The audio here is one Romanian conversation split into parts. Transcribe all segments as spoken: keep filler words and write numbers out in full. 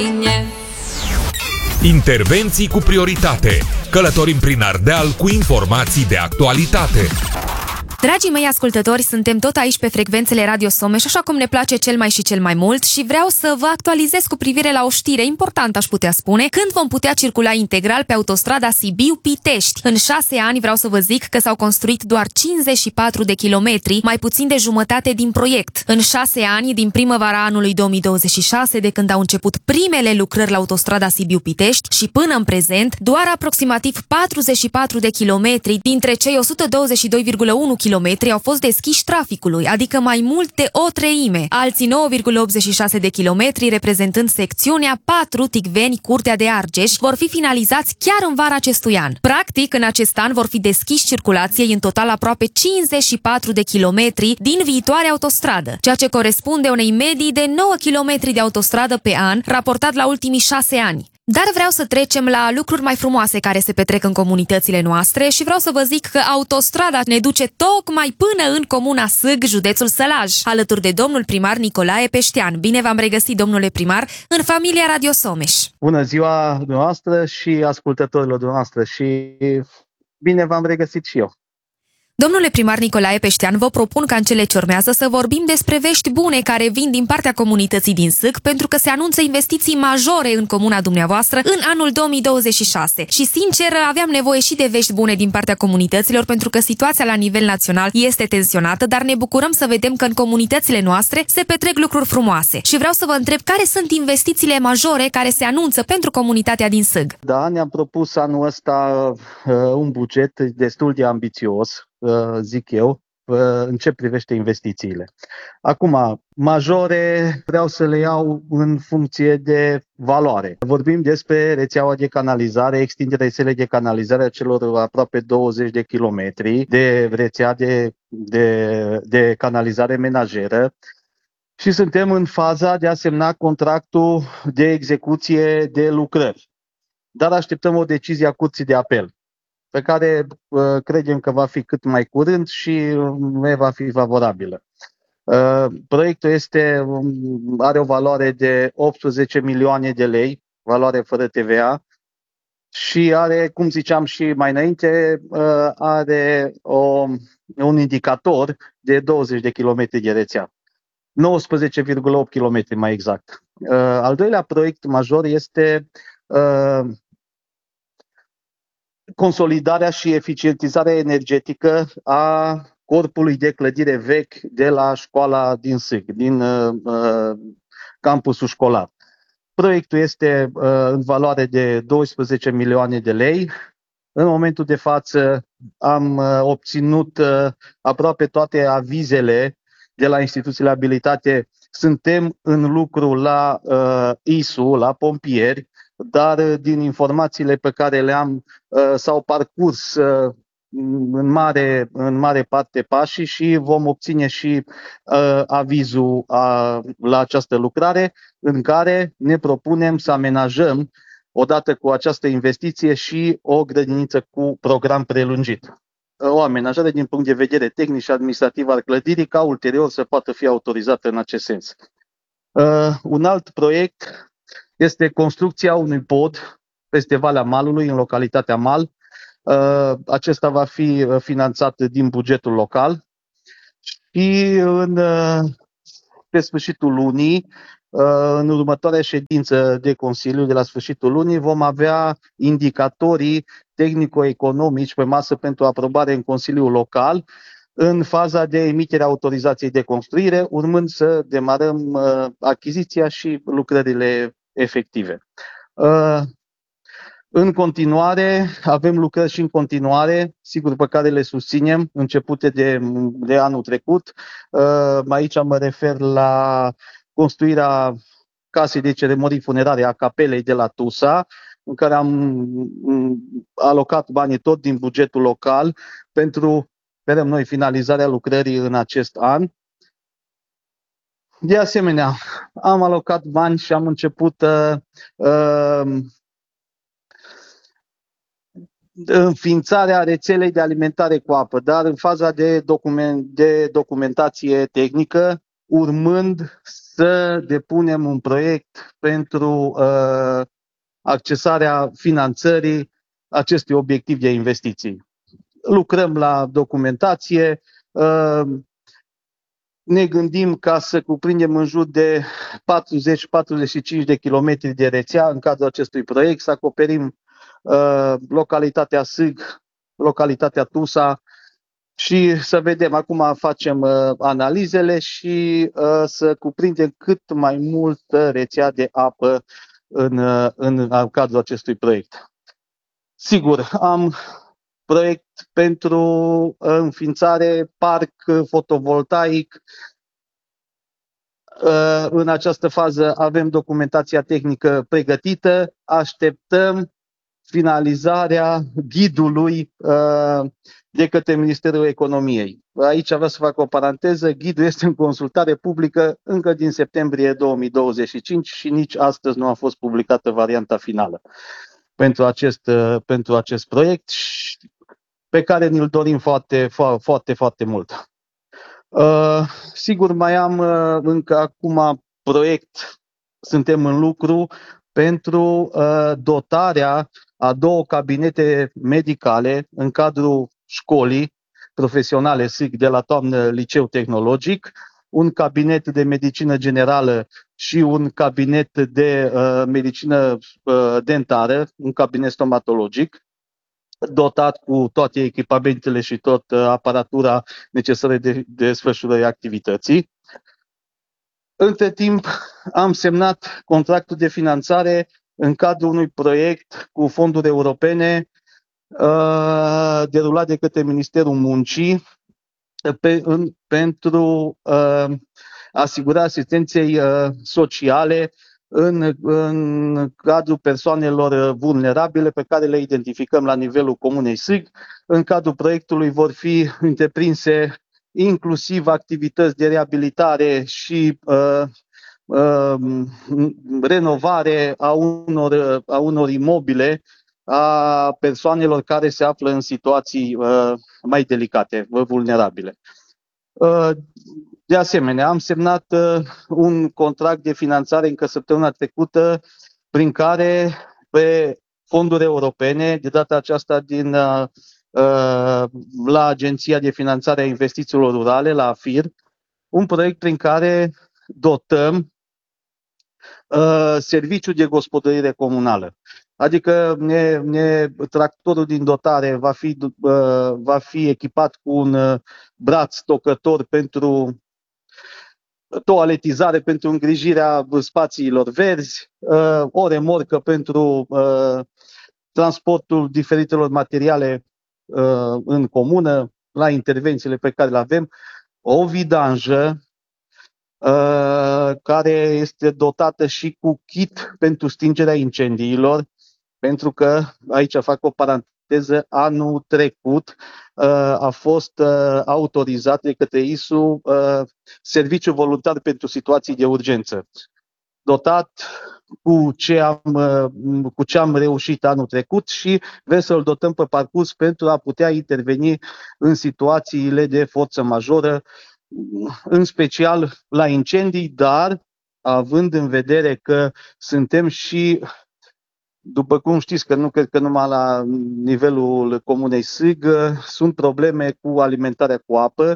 Intervenții cu prioritate. Călătorim prin Ardeal cu informații de actualitate. Dragii mei ascultători, suntem tot aici pe frecvențele Radio Someș, așa cum ne place cel mai și cel mai mult, și vreau să vă actualizez cu privire la o știre importantă, aș putea spune, când vom putea circula integral pe autostrada Sibiu-Pitești. În șase ani vreau să vă zic că s-au construit doar cincizeci și patru de kilometri, mai puțin de jumătate din proiect. În șase ani, din primăvara anului două mii douăzeci și șase, de când au început primele lucrări la autostrada Sibiu-Pitești, și până în prezent, doar aproximativ patruzeci și patru de kilometri dintre cei o sută douăzeci și doi virgulă unu kilometri au fost deschiși traficului, adică mai mult de o treime. Alții nouă virgulă optzeci și șase de kilometri, reprezentând secțiunea patru Ticveni-Curtea de Argeș, vor fi finalizați chiar în vara acestui an. Practic, în acest an vor fi deschiși circulației în total aproape cincizeci și patru de kilometri din viitoarea autostradă, ceea ce corespunde unei medii de nouă kilometri de autostradă pe an, raportat la ultimii șase ani. Dar vreau să trecem la lucruri mai frumoase care se petrec în comunitățile noastre și vreau să vă zic că autostrada ne duce tocmai până în comuna Sâg, județul Sălaj, alături de domnul primar Nicolae Peștean. Bine v-am regăsit, domnule primar, în familia Radio Someș. Bună ziua dumneavoastră și ascultătorilor dumneavoastră și bine v-am regăsit și eu. Domnule primar Nicolae Peștean, vă propun ca în cele ce urmează să vorbim despre vești bune care vin din partea comunității din Sâg, pentru că se anunță investiții majore în comuna dumneavoastră în anul două mii douăzeci și șase. Și, sincer, aveam nevoie și de vești bune din partea comunităților, pentru că situația la nivel național este tensionată, dar ne bucurăm să vedem că în comunitățile noastre se petrec lucruri frumoase. Și vreau să vă întreb care sunt investițiile majore care se anunță pentru comunitatea din Sâg. Da, ne-am propus anul ăsta uh, un buget destul de ambițios, zic eu, în ce privește investițiile. Acum, majore vreau să le iau în funcție de valoare. Vorbim despre rețeaua de canalizare, extinderea rețelei de canalizare a celor aproape douăzeci de kilometri de rețea de, de, de canalizare menajeră și suntem în faza de a semna contractul de execuție de lucrări. Dar așteptăm o decizie a Curții de Apel, pe care uh, credem că va fi cât mai curând și ne va fi favorabilă. Uh, proiectul este, um, are o valoare de optsprezece milioane de lei, valoare fără T V A, și are, cum ziceam și mai înainte, uh, are o, un indicator de douăzeci de kilometri de rețea, nouăsprezece virgulă opt kilometri mai exact. Uh, al doilea proiect major este uh, consolidarea și eficientizarea energetică a corpului de clădire vechi de la școala din Sâg, din uh, campusul școlar. Proiectul este uh, în valoare de douăsprezece milioane de lei. În momentul de față am uh, obținut uh, aproape toate avizele de la instituțiile abilitate. Suntem în lucru la uh, I S U, la pompieri, dar din informațiile pe care le-am s-au parcurs în mare, în mare parte pașii și vom obține și uh, avizul uh, la această lucrare, în care ne propunem să amenajăm odată cu această investiție și o grădiniță cu program prelungit. O amenajare din punct de vedere tehnic și administrativ al clădirii, ca ulterior să poată fi autorizată în acest sens. Uh, un alt proiect este construcția unui pod peste Valea Malului, în localitatea Mal. Acesta va fi finanțat din bugetul local și în, pe sfârșitul lunii, în următoarea ședință de Consiliu de la sfârșitul lunii, vom avea indicatorii tehnico-economici pe masă pentru aprobare în Consiliul Local, în faza de emitere a autorizației de construire, urmând să demarăm achiziția și lucrările efective. În continuare, avem lucrări și în continuare, sigur, pe care le susținem, începute de, de anul trecut. Aici mă refer la construirea casei de ceremonii funerare a capelei de la Tusa, în care am alocat banii tot din bugetul local pentru, sperăm noi, finalizarea lucrării în acest an. De asemenea, am alocat bani și am început uh, uh, înființarea rețelei de alimentare cu apă, dar în faza de, document, de documentație tehnică, urmând să depunem un proiect pentru uh, accesarea finanțării acestui obiectiv de investiții. Lucrăm la documentație, uh, ne gândim ca să cuprindem în jur de patruzeci patruzeci și cinci de kilometri de rețea în cadrul acestui proiect, să acoperim uh, localitatea Sâg, localitatea Tusa și să vedem, acum facem uh, analizele și uh, să cuprindem cât mai multă rețea de apă în, uh, în, în cadrul acestui proiect. Sigur, am proiect pentru înființare parc fotovoltaic. În această fază avem documentația tehnică pregătită, așteptăm finalizarea ghidului de către Ministerul Economiei. Aici vreau să fac o paranteză, ghidul este în consultare publică încă din septembrie două mii douăzeci și cinci și nici astăzi nu a fost publicată varianta finală pentru acest, pentru acest proiect pe care ni-l dorim foarte, foarte, foarte mult. Uh, sigur, mai am uh, încă acum proiect, suntem în lucru pentru uh, dotarea a două cabinete medicale în cadrul școlii profesionale S I C de la Toamnă Liceu Tehnologic, un cabinet de medicină generală și un cabinet de uh, medicină uh, dentară, un cabinet stomatologic, dotat cu toate echipamentele și tot aparatura necesară de desfășurării activității. Între timp am semnat contractul de finanțare în cadrul unui proiect cu fonduri europene uh, derulat de către Ministerul Muncii pe, în, pentru uh, asigurarea asistenței uh, sociale În, în cadrul persoanelor vulnerabile pe care le identificăm la nivelul Comunei Sâg. În cadrul proiectului vor fi întreprinse inclusiv activități de reabilitare și uh, uh, renovare a unor, a unor imobile a persoanelor care se află în situații uh, mai delicate, vulnerabile. Uh, De asemenea, am semnat uh, un contract de finanțare încă săptămâna trecută, prin care, pe fonduri europene, de data aceasta din, uh, la Agenția de Finanțare a Investițiilor Rurale, la AFIR, un proiect prin care dotăm uh, serviciul de gospodărire comunală. Adică ne, ne, tractorul din dotare va fi, uh, va fi echipat cu un uh, braț tocător pentru toaletizare, pentru îngrijirea spațiilor verzi, uh, o remorcă pentru uh, transportul diferitelor materiale uh, în comună, la intervențiile pe care le avem, o vidanjă uh, care este dotată și cu kit pentru stingerea incendiilor, pentru că, aici fac o paranteză, anul trecut uh, a fost uh, autorizat de către I S U uh, serviciu voluntar pentru situații de urgență, dotat cu ce am, uh, cu ce am reușit anul trecut și vrem să-l dotăm pe parcurs pentru a putea interveni în situațiile de forță majoră, în special la incendii, dar având în vedere că suntem și, după cum știți, că nu cred că numai la nivelul Comunei Sâg sunt probleme cu alimentarea cu apă,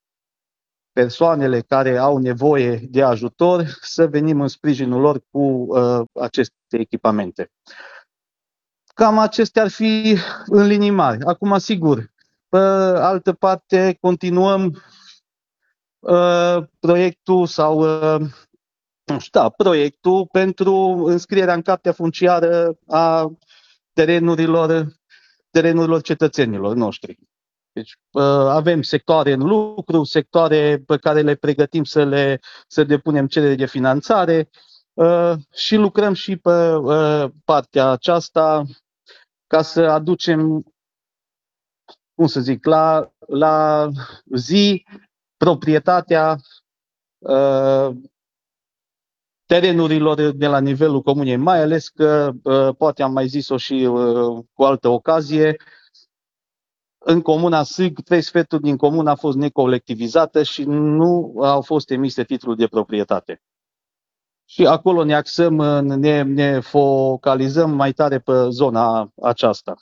persoanele care au nevoie de ajutor, să venim în sprijinul lor cu uh, aceste echipamente. Cam acestea ar fi în linii mari. Acum, sigur, pe altă parte, continuăm uh, proiectul sau uh, Da, proiectul pentru înscrierea în cartea funciară a terenurilor, terenurilor cetățenilor noștri. Deci avem sectoare în lucru, sectoare pe care le pregătim să le să depunem cerere de finanțare și lucrăm și pe partea aceasta ca să aducem, cum să zic, la, la zi proprietatea terenurilor de la nivelul comunei, mai ales că, poate am mai zis-o și cu altă ocazie, în comuna Sâg, trei sferturi din comună a fost necolectivizată și nu au fost emise titluri de proprietate. Și acolo ne axăm, ne, ne focalizăm mai tare pe zona aceasta.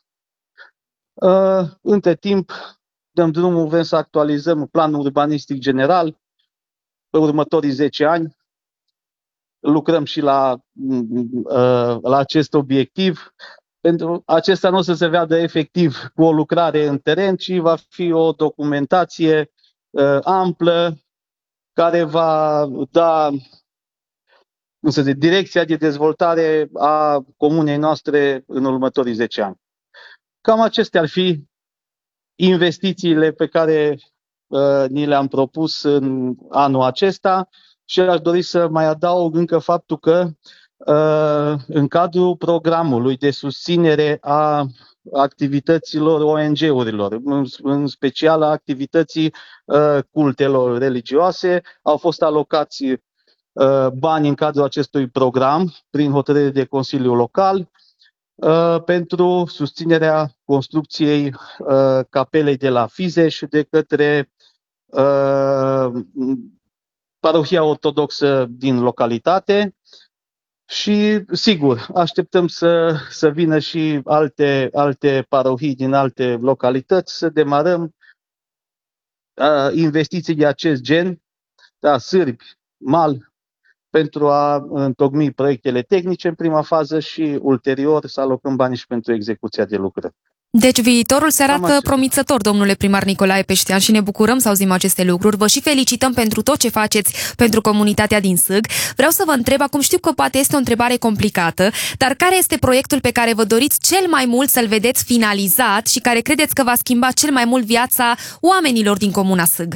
Între timp, dăm drumul, vrem să actualizăm planul urbanistic general pe următorii zece ani. Lucrăm și la, la acest obiectiv. Pentru acesta nu o să se vadă efectiv cu o lucrare în teren, ci va fi o documentație amplă care va da, cum să zic, direcția de dezvoltare a comunei noastre în următorii zece ani. Cam acestea ar fi investițiile pe care uh, ni le-am propus în anul acesta și aș dori să mai adaug încă faptul că uh, în cadrul programului de susținere a activităților O N G-urilor, în, în special a activității uh, cultelor religioase, au fost alocați uh, bani în cadrul acestui program prin hotărâre de Consiliu Local pentru susținerea construcției uh, capelei de la Fizeș de către uh, parohia ortodoxă din localitate și, sigur, așteptăm să, să vină și alte, alte parohii din alte localități, să demarăm uh, investiții de acest gen, da, Sârbi, Mal, pentru a întocmi proiectele tehnice în prima fază și ulterior să alocăm bani și pentru execuția de lucrări. Deci viitorul se arată promițător, domnule primar Nicolae Peștean, și ne bucurăm să auzim aceste lucruri. Vă și felicităm pentru tot ce faceți pentru comunitatea din Sâg. Vreau să vă întreb, acum știu că poate este o întrebare complicată, dar care este proiectul pe care vă doriți cel mai mult să-l vedeți finalizat și care credeți că va schimba cel mai mult viața oamenilor din comuna Sâg?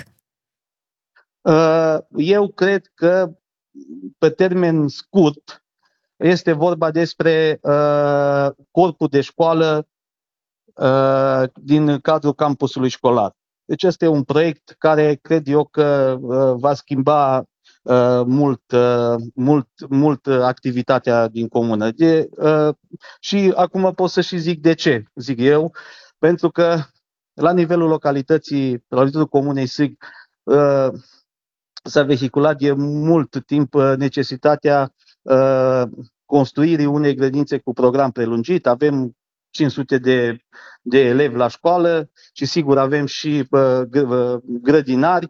Eu cred că pe termen scurt este vorba despre uh, corpul de școală uh, din cadrul campusului școlar. Deci este un proiect care cred eu că uh, va schimba uh, mult, uh, mult, mult activitatea din comună. De, uh, și acum pot să și zic de ce, zic eu, pentru că la nivelul localității, la nivelul comunei Sâg, uh, s-a vehiculat de mult timp necesitatea uh, construirii unei grădinițe cu program prelungit. Avem cinci sute de, de elevi la școală și sigur avem și uh, grădinari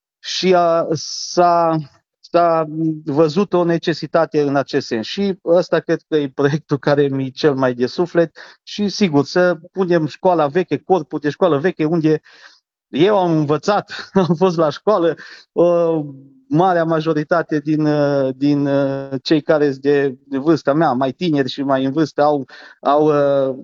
și a, s-a, s-a văzut o necesitate în acest sens. Și ăsta cred că e proiectul care mi-e cel mai de suflet și sigur să punem școala veche, corpul de școală veche unde eu am învățat, am fost la școală, o marea majoritate din, din cei care sunt de, de vârsta mea, mai tineri și mai în vârstă, au, au uh,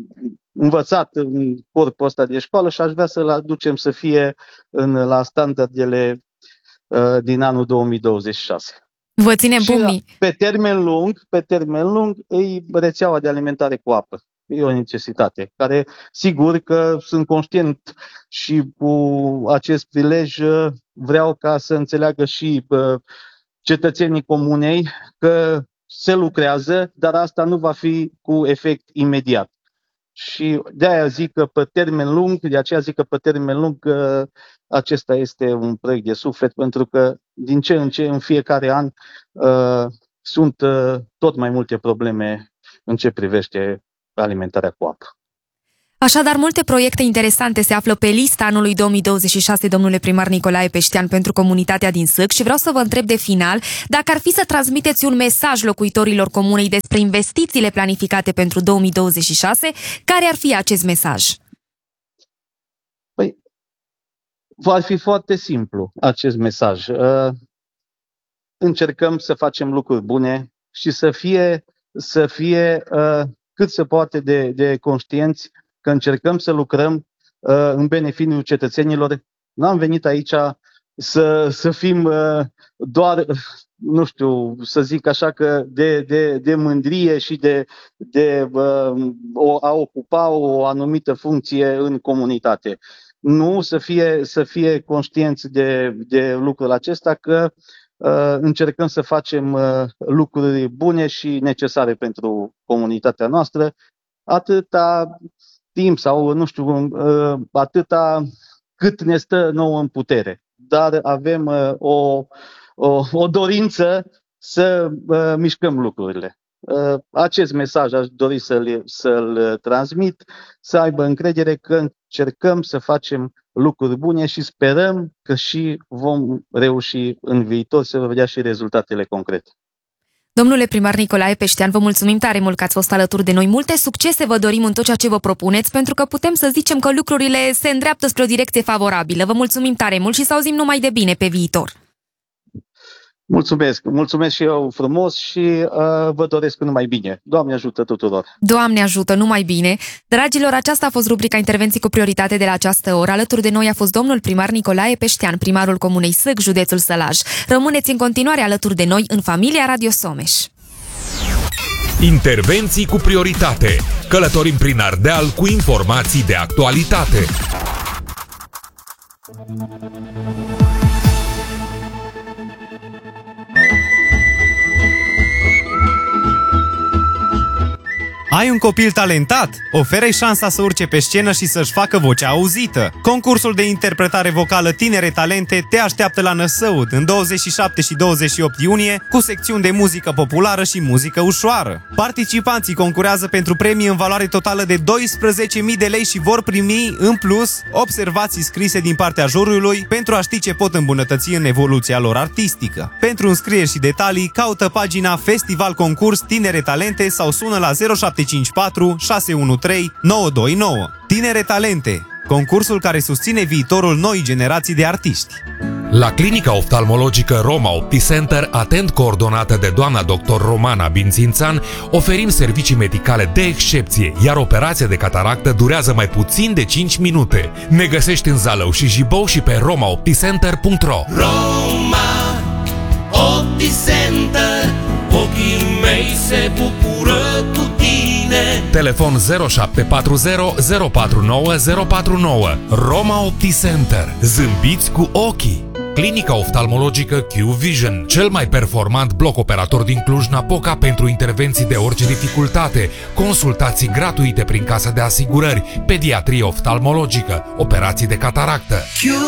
învățat în corpul ăsta de școală și aș vrea să-l aducem să fie în, la standardele uh, din anul două mii douăzeci și șase. Vă ținem pumnii. Pe termen lung, pe termen lung, e rețeaua de alimentare cu apă. E o necesitate, care sigur că sunt conștient și cu acest prilej vreau ca să înțeleagă și cetățenii comunei că se lucrează, dar asta nu va fi cu efect imediat. Și de-aia zic că pe termen lung, de aceea zic că pe termen lung că acesta este un proiect de suflet, pentru că din ce în ce în fiecare an uh, sunt uh, tot mai multe probleme în ce privește alimentarea cu apă. Așadar, multe proiecte interesante se află pe lista anului două mii douăzeci și șase, domnule primar Nicolae Peștean, pentru comunitatea din Sâg și vreau să vă întreb de final dacă ar fi să transmiteți un mesaj locuitorilor comunei despre investițiile planificate pentru două mii douăzeci și șase, care ar fi acest mesaj? Păi, va fi foarte simplu acest mesaj. Încercăm să facem lucruri bune și să fie, să fie cât se poate de, de conștienți că încercăm să lucrăm uh, în beneficiul cetățenilor. N-am venit aici să, să fim uh, doar, nu știu, să zic așa, că de, de, de mândrie și de, de uh, o, a ocupa o anumită funcție în comunitate. Nu, să fie, să fie conștienți de, de lucrul acesta, că uh, încercăm să facem uh, lucruri bune și necesare pentru comunitatea noastră, atâta timp sau, nu știu, atâta cât ne stă nouă în putere. Dar avem o, o, o dorință să mișcăm lucrurile. Acest mesaj aș dori să-l, să-l transmit, să aibă încredere că încercăm să facem lucruri bune și sperăm că și vom reuși în viitor să vedea și rezultatele concrete. Domnule primar Nicolae Peștean, vă mulțumim tare mult că ați fost alături de noi. Multe succese vă dorim în tot ceea ce vă propuneți, pentru că putem să zicem că lucrurile se îndreaptă spre o direcție favorabilă. Vă mulțumim tare mult și să auzim numai de bine pe viitor. Mulțumesc, mulțumesc și eu frumos și uh, vă doresc numai bine. Doamne ajută tuturor! Doamne ajută, numai bine! Dragilor, aceasta a fost rubrica Intervenții cu prioritate de la această oră. Alături de noi a fost domnul primar Nicolae Peștean, primarul Comunei Sâc, județul Sălaj. Rămâneți în continuare alături de noi în familia Radio Someș. Intervenții cu prioritate. Călătorim prin Ardeal cu informații de actualitate. Ai un copil talentat? Oferă-i șansa să urce pe scenă și să-și facă vocea auzită. Concursul de interpretare vocală Tinere Talente te așteaptă la Năsăud în douăzeci și șapte și douăzeci și opt iunie cu secțiuni de muzică populară și muzică ușoară. Participanții concurează pentru premii în valoare totală de doisprezece mii de lei și vor primi, în plus, observații scrise din partea juriului pentru a ști ce pot îmbunătăți în evoluția lor artistică. Pentru înscrieri și detalii, caută pagina Festival Concurs Tinere Talente sau sună la zero șapte cinci patru șase unu trei nouă doi nouă. Tinere Talente, concursul care susține viitorul noii generații de artiști. La Clinica Oftalmologică Roma OptiCenter, atent coordonată de doamna doctor Romana Bințințan, oferim servicii medicale de excepție, iar operația de cataractă durează mai puțin de cinci minute. Ne găsești în Zalău și Jibou și pe roma opticenter punct ro. Roma OptiCenter, ochii mei se bucură cu tine. Telefon zero șapte patru zero zero patru nouă zero patru nouă. Roma OptiCenter. Zâmbiți cu ochii. Clinica oftalmologică Q Vision, cel mai performant bloc operator din Cluj-Napoca pentru intervenții de orice dificultate, consultații gratuite prin casa de asigurări, pediatrie oftalmologică, operații de cataractă.